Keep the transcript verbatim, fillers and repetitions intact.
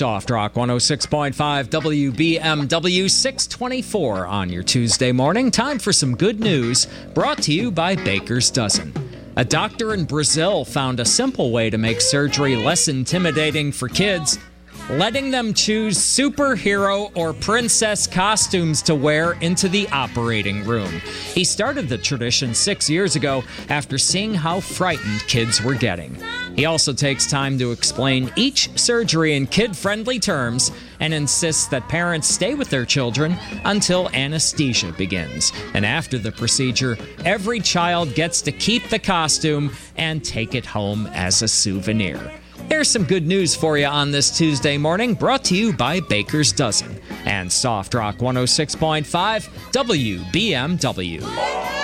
Soft Rock one oh six point five W B M W, six twenty-four on your Tuesday morning. Time for some good news, brought to you by Baker's Dozen. A doctor in Brazil found a simple way to make surgery less intimidating for kids, letting them choose superhero or princess costumes to wear into the operating room. He started the tradition six years ago after seeing how frightened kids were getting. He also takes time to explain each surgery in kid-friendly terms and insists that parents stay with their children until anesthesia begins. And after the procedure, every child gets to keep the costume and take it home as a souvenir. Here's some good news for you on this Tuesday morning, brought to you by Baker's Dozen and Soft Rock one oh six point five W B M W.